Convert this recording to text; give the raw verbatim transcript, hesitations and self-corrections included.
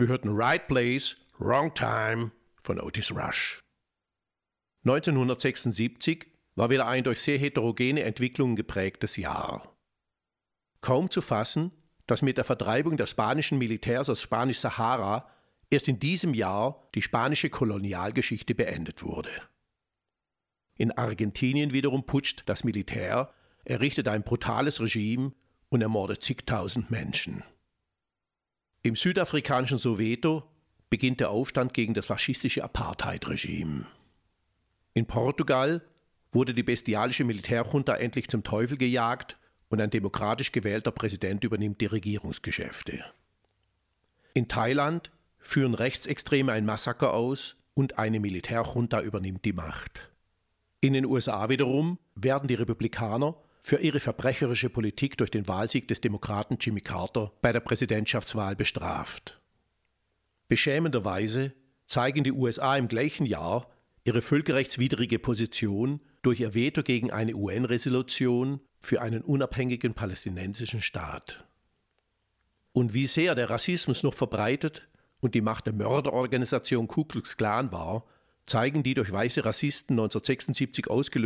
Wir hörten Right Place, Wrong Time von Otis Rush. neunzehnhundertsechsundsiebzig war wieder ein durch sehr heterogene Entwicklungen geprägtes Jahr. Kaum zu fassen, dass mit der Vertreibung der spanischen Militärs aus Spanisch-Sahara erst in diesem Jahr die spanische Kolonialgeschichte beendet wurde. In Argentinien wiederum putscht das Militär, errichtet ein brutales Regime und ermordet zigtausend Menschen. Im südafrikanischen Soweto beginnt der Aufstand gegen das faschistische Apartheid-Regime. In Portugal wurde die bestialische Militärjunta endlich zum Teufel gejagt und ein demokratisch gewählter Präsident übernimmt die Regierungsgeschäfte. In Thailand führen Rechtsextreme ein Massaker aus und eine Militärjunta übernimmt die Macht. In den U S A wiederum werden die Republikaner für ihre verbrecherische Politik durch den Wahlsieg des Demokraten Jimmy Carter bei der Präsidentschaftswahl bestraft. Beschämenderweise zeigen die U S A im gleichen Jahr ihre völkerrechtswidrige Position durch ihr Veto gegen eine U N-Resolution für einen unabhängigen palästinensischen Staat. Und wie sehr der Rassismus noch verbreitet und die Macht der Mörderorganisation Ku Klux Klan war, zeigen die durch weiße Rassisten neunzehnhundertsechsundsiebzig ausgelösten